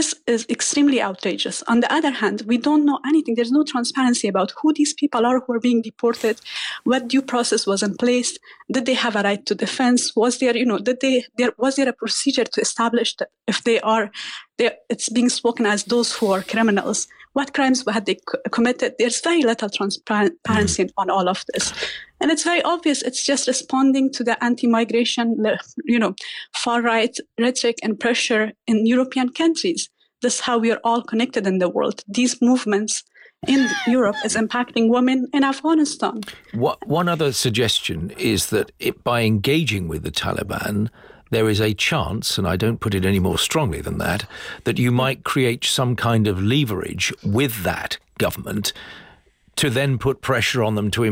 This is extremely outrageous. On the other hand, we don't know anything. There's no transparency about who these people are who are being deported, what due process was in place, did they have a right to defense, was there, was there a procedure to establish that if it's being spoken as those who are criminals, what crimes had they committed? There's very little transparency on all of this. And it's very obvious it's just responding to the anti-migration, far-right rhetoric and pressure in European countries. This is how we are all connected in the world. These movements in Europe is impacting women in Afghanistan. One other suggestion is that by engaging with the Taliban, there is a chance, and I don't put it any more strongly than that you might create some kind of leverage with that government to then put pressure on them to